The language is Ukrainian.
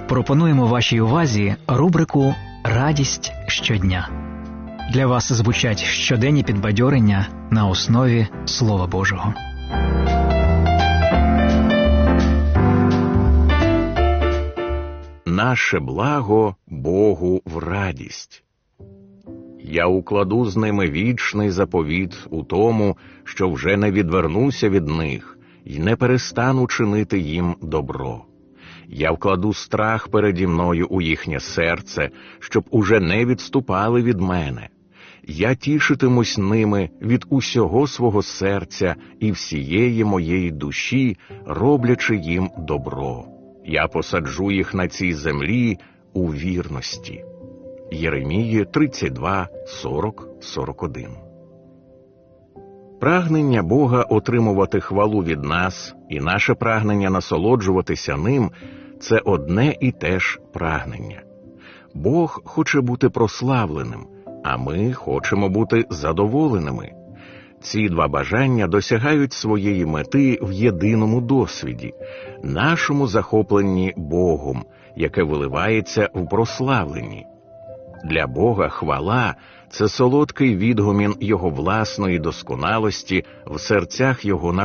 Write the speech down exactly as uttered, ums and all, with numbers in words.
пропонуємо вашій увазі рубрику «Радість щодня». Для вас звучать щоденні підбадьорення на основі Слова Божого. Наше благо Богу в радість. Я укладу з ними вічний заповіт у тому, що вже не відвернуся від них й не перестану чинити їм добро. Я вкладу страх переді мною у їхнє серце, щоб уже не відступали від мене. Я тішитимусь ними від усього свого серця і всієї моєї душі, роблячи їм добро. Я посаджу їх на цій землі у вірності. Єремії тридцять два, сорок, сорок один. Прагнення Бога отримувати хвалу від нас і наше прагнення насолоджуватися ним – це одне і те ж прагнення. Бог хоче бути прославленим, а ми хочемо бути задоволеними. Ці два бажання досягають своєї мети в єдиному досвіді – нашому захопленні Богом, яке виливається в прославленні. Для Бога хвала – це солодкий відгомін Його власної досконалості в серцях Його народу.